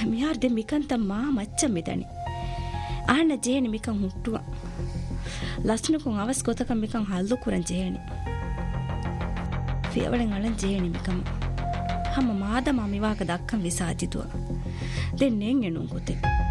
මියාර්ද මිකන්ත මා මච්චම් මිදනි ආන ජේනි මිකන් හුට්ටුවා ලස්නුකුන් අවස් කොතකම් මිකන් හල්දු කුරන් ජේනි ෆියවලෙන් අලන් ජේනි මිකම් හම මාදම මිවාක දක්කම් විසාජිතුවා දෙන්නෙන් එනුන් කොතේ